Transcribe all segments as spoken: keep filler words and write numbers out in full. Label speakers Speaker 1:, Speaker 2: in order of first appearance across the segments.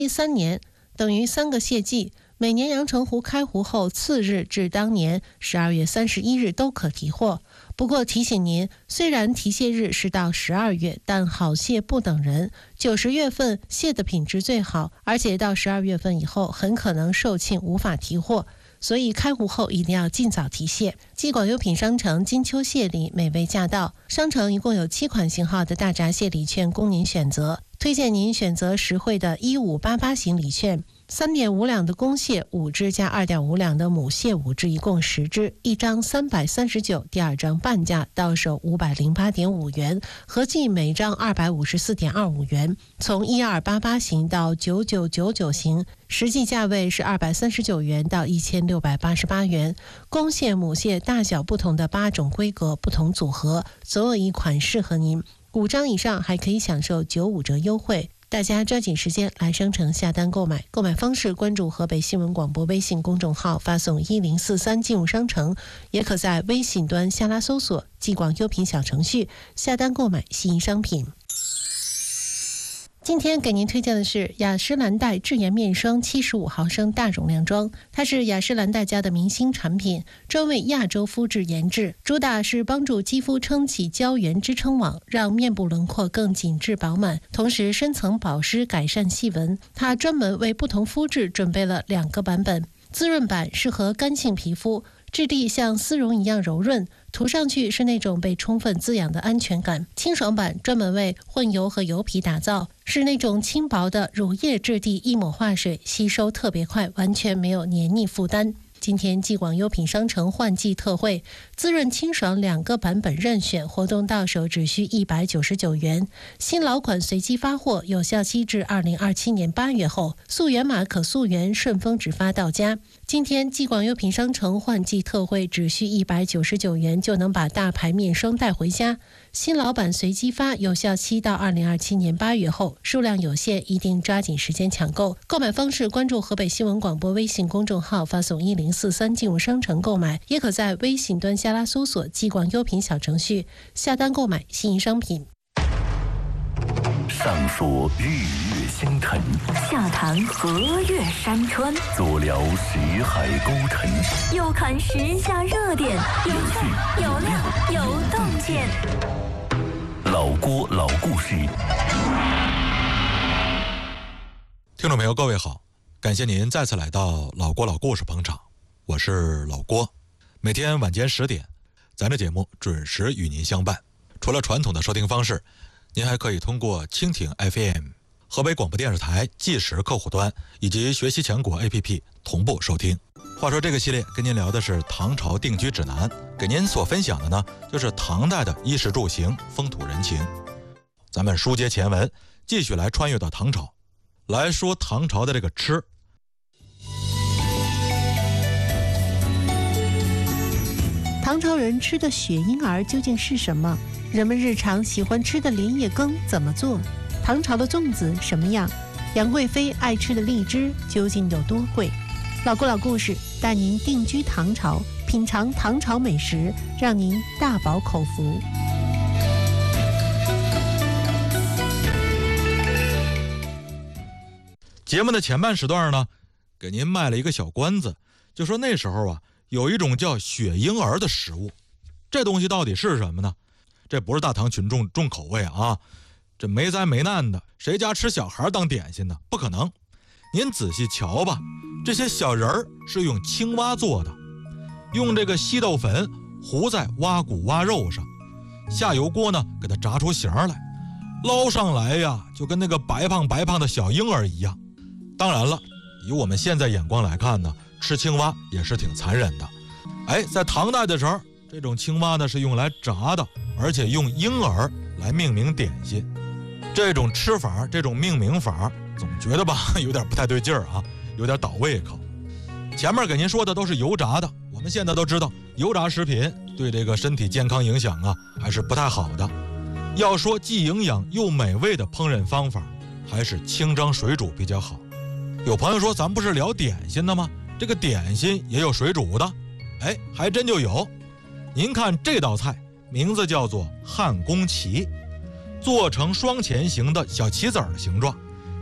Speaker 1: 第三年，等于三个谢季。每年阳澄湖开湖后次日至当年十二月三十一日都可提货。不过提醒您，虽然提蟹日是到十二月，但好蟹不等人，九十月份蟹的品质最好，而且到十二月份以后很可能售罄无法提货，所以开湖后一定要尽早提蟹。继广优品商城金秋蟹礼美味驾到，商城一共有七款型号的大闸蟹礼券供您选择，推荐您选择实惠的一五八八型礼券。三点五两的公蟹五只加二点五两的母蟹五只，一共十只，一张三百三十九，第二张半价到手五百零八点五元，合计每张二百五十四点二五元。从一二八八型到九九九九型，实际价位是二百三十九元到一千六百八十八元。公蟹、母蟹大小不同的八种规格，不同组合，总有一款适合您。五张以上还可以享受九五折优惠。大家抓紧时间来商城下单购买，购买方式关注河北新闻广播微信公众号，发送一零四三进入商城，也可在微信端下拉搜索继广优品小程序下单购买心仪商品。今天给您推荐的是雅诗兰黛智颜面霜七十五毫升大容量装，它是雅诗兰黛家的明星产品，专为亚洲肤质研制，主打是帮助肌肤撑起胶原支撑网，让面部轮廓更紧致饱满，同时深层保湿改善细纹。它专门为不同肤质准备了两个版本，滋润版适合干性皮肤，质地像丝绒一样柔润，涂上去是那种被充分滋养的安全感。清爽版专门为混油和油皮打造，是那种轻薄的乳液质地，一抹化水，吸收特别快，完全没有黏腻负担。今天继广优品商城换季特惠，滋润清爽两个版本任选，活动到手只需一百九十九元。新老款随机发货，有效期至二零二七年八月后，溯源码可溯源，顺丰直发到家。今天继广优品商城换季特惠，只需一百九十九元就能把大牌面霜带回家。新老版随机发，有效期到二零二七年八月后，数量有限，一定抓紧时间抢购。购买方式关注河北新闻广播微信公众号，发送一零四三进入商城购买，也可在微信端下拉搜索继广优品小程序下单购买心仪商品。
Speaker 2: 上说日月星辰，
Speaker 3: 下谈河岳山川，
Speaker 2: 左聊识海沟沉，
Speaker 3: 右看时下热点，有趣有料有洞见。
Speaker 2: 老郭老故事。
Speaker 4: 听众朋友各位好，感谢您再次来到老郭老故事捧场，我是老郭。每天晚间十点，咱这节目准时与您相伴。除了传统的收听方式，您还可以通过蜻蜓 F M、 河北广播电视台即时客户端以及学习强国 A P P 同步收听。话说这个系列跟您聊的是唐朝定居指南，给您所分享的呢就是唐代的衣食住行、风土人情。咱们书接前文，继续来穿越到唐朝，来说唐朝的这个吃。
Speaker 1: 唐朝人吃的雪婴儿究竟是什么？人们日常喜欢吃的莲叶羹怎么做？唐朝的粽子什么样？杨贵妃爱吃的荔枝究竟有多贵？老郭老故事带您定居唐朝，品尝唐朝美食，让您大饱口福。
Speaker 4: 节目的前半时段呢，给您卖了一个小关子，就说那时候啊，有一种叫雪婴儿的食物，这东西到底是什么呢？这不是大唐群众重口味啊，这没灾没难的，谁家吃小孩当点心呢？不可能。您仔细瞧吧，这些小人儿是用青蛙做的，用这个稀豆粉糊在蛙骨蛙肉上，下油锅呢给它炸出形来，捞上来呀，就跟那个白胖白胖的小婴儿一样。当然了，以我们现在眼光来看呢，吃青蛙也是挺残忍的。哎，在唐代的时候，这种青蛙呢是用来炸的，而且用婴儿来命名点心。这种吃法，这种命名法，总觉得吧有点不太对劲儿啊，有点倒胃口。前面给您说的都是油炸的，我们现在都知道油炸食品对这个身体健康影响啊还是不太好的。要说既营养又美味的烹饪方法，还是清蒸水煮比较好。有朋友说咱不是聊点心的吗？这个点心也有水煮的，哎，还真就有。您看这道菜名字叫做汉宫旗，做成双钱形的小棋子儿的形状，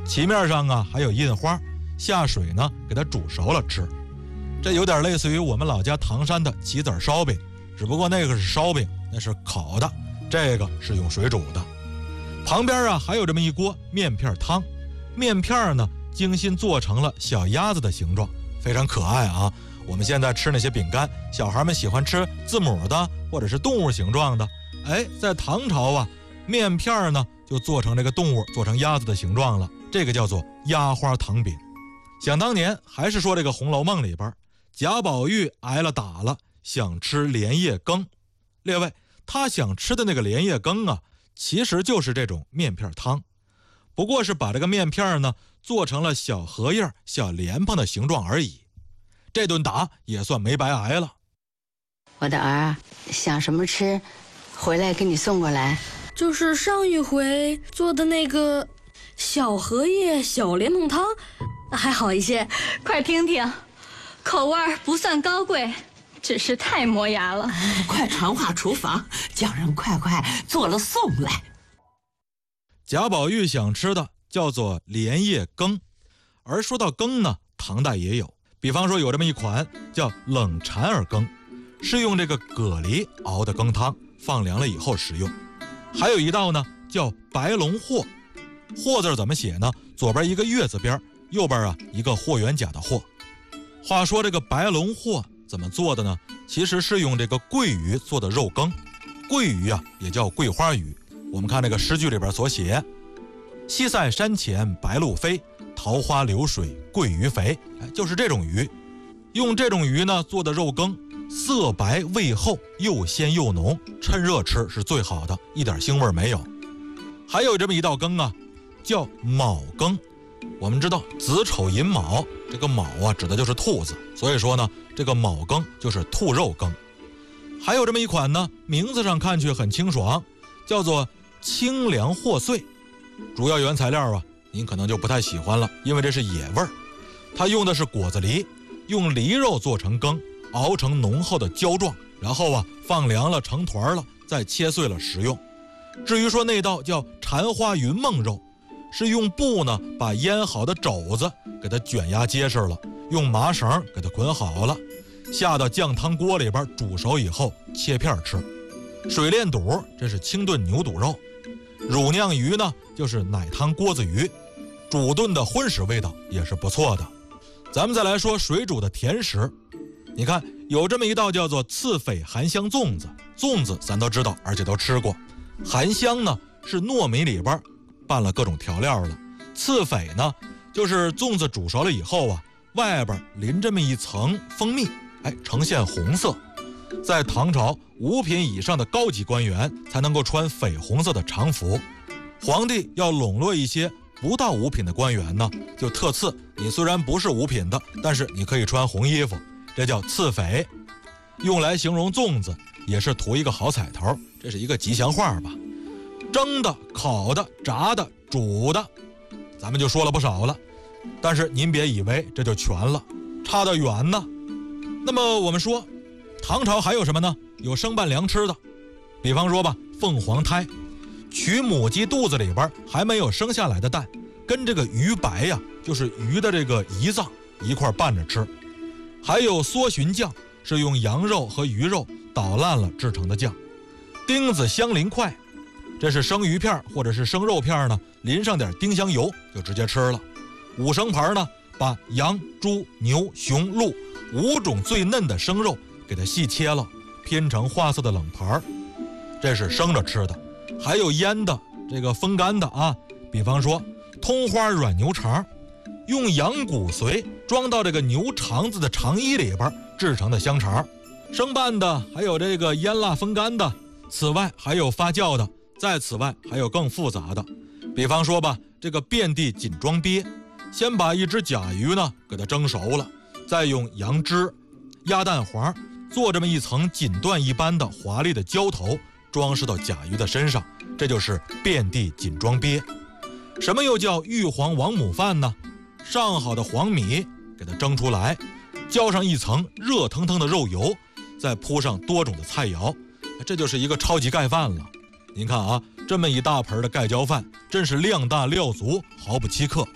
Speaker 4: 旗面上啊还有印花，下水呢给它煮熟了吃。这有点类似于我们老家唐山的棋子烧饼，只不过那个是烧饼，那是烤的，这个是用水煮的。旁边啊还有这么一锅面片汤，面片呢精心做成了小鸭子的形状，非常可爱啊。我们现在吃那些饼干，小孩们喜欢吃字母的或者是动物形状的，哎，在唐朝啊，面片呢就做成这个动物，做成鸭子的形状了，这个叫做鸭花糖饼。想当年，还是说这个《红楼梦》里边，贾宝玉挨了打了，想吃莲叶羹。列位，他想吃的那个莲叶羹啊，其实就是这种面片汤，不过是把这个面片呢做成了小荷叶、小莲蓬的形状而已。这顿打也算没白挨了。
Speaker 5: 我的儿，想什么吃，回来给你送过来。
Speaker 6: 就是上一回做的那个小荷叶小莲蓬汤，还好一些。
Speaker 3: 快听听，口味不算高贵，只是太磨牙了。
Speaker 7: 快传话厨房，叫人快快做了送来。
Speaker 4: 贾宝玉想吃的叫做莲叶羹，而说到羹呢，唐代也有，比方说有这么一款叫冷蝉儿羹，是用这个蛤蜊熬的羹汤，放凉了以后食用。还有一道呢叫白龙货，货字怎么写呢？左边一个月字边，右边啊一个霍元甲的霍。话说这个白龙货怎么做的呢？其实是用这个桂鱼做的肉羹。桂鱼啊也叫桂花鱼，我们看这个诗句里边所写，西塞山前白鹭飞，桃花流水桂鱼肥，哎，就是这种鱼。用这种鱼呢做的肉羹，色白味厚，又鲜又浓，趁热吃是最好的，一点腥味没有。还有这么一道羹啊，叫卯羹。我们知道子丑寅卯，这个卯啊指的就是兔子，所以说呢这个卯羹就是兔肉羹。还有这么一款呢，名字上看去很清爽，叫做清凉货碎。主要原材料啊您可能就不太喜欢了，因为这是野味儿。它用的是果子狸，用梨肉做成羹，熬成浓厚的胶状，然后啊放凉了成团了，再切碎了食用。至于说那道叫蝉花云梦肉，是用布呢把腌好的肘子给它卷压结实了，用麻绳给它捆好了，下到酱汤锅里边煮熟以后切片吃。水炼肚这是清炖牛肚肉，乳酿鱼呢就是奶汤锅子鱼，煮炖的荤食味道也是不错的。咱们再来说水煮的甜食，你看有这么一道叫做刺匪含香粽子，粽子咱都知道而且都吃过，含香呢是糯米里边拌了各种调料了，刺匪呢就是粽子煮熟了以后啊，外边淋这么一层蜂蜜，哎，呈现红色。在唐朝，五品以上的高级官员才能够穿绯红色的常服，皇帝要笼络一些不到五品的官员呢，就特赐你虽然不是五品的，但是你可以穿红衣服，这叫刺匪。用来形容粽子也是图一个好彩头，这是一个吉祥话吧。蒸的、烤的、炸的、煮的，咱们就说了不少了，但是您别以为这就全了，差得远呢。那么我们说唐朝还有什么呢？有生拌凉吃的，比方说吧，凤凰胎，取母鸡肚子里边还没有生下来的蛋，跟这个鱼白呀，就是鱼的这个胰脏一块拌着吃。还有梭寻酱，是用羊肉和鱼肉捣烂了制成的酱。丁子香鳞块，这是生鱼片或者是生肉片呢，淋上点丁香油就直接吃了。五生盘呢，把羊、猪、牛、熊、鹿五种最嫩的生肉给它细切了，拼成花色的冷盘，这是生着吃的。还有腌的，这个风干的啊，比方说通花软牛肠，用羊骨髓装到这个牛肠子的肠衣里边制成的香肠。生拌的还有这个腌辣风干的，此外还有发酵的，再此外还有更复杂的，比方说吧，这个遍地锦装鳖，先把一只甲鱼呢给它蒸熟了，再用羊脂、鸭蛋黄做这么一层锦缎一般的华丽的浇头，装饰到甲鱼的身上，这就是遍地锦装鳖。什么又叫玉皇王母饭呢？上好的黄米给它蒸出来，浇上一层热腾腾的肉油，再铺上多种的菜肴，这就是一个超级盖饭了。您看啊，这么一大盆的盖浇饭，真是量大料足，毫不欺客。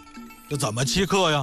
Speaker 4: 这怎么欺客呀？